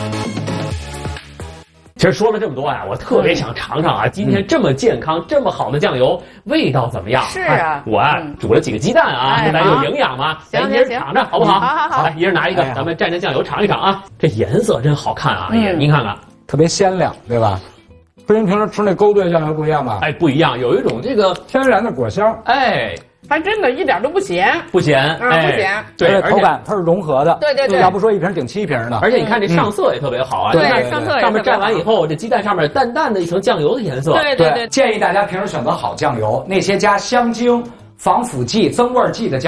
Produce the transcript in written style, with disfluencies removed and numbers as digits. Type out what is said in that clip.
其实说了这么多呀，我特别想尝尝啊，今天这么健康、这么好的酱油，味道怎么样？ 是啊， 我煮了几个鸡蛋啊，这咱有营养嘛，咱一人尝尝好不好？ 好， 来，一人拿一个，咱们蘸酱油尝一尝啊。这颜色真好看啊，您看看， 特别鲜亮，对吧？跟您平时吃那勾兑酱油不一样吧？ 哎，不一样，有一种这个天然的果香， 哎。 还真的一点都不咸， 不咸， 不咸， 对， 口感它是融合的， 对， 要不说一瓶顶7瓶的。 而且你看这上色也特别好啊， 对，上色上面蘸完以后，这鸡蛋上面淡淡的一层酱油的颜色， 对， 建议大家平时选择好酱油，那些加香精、防腐剂、增味剂的酱。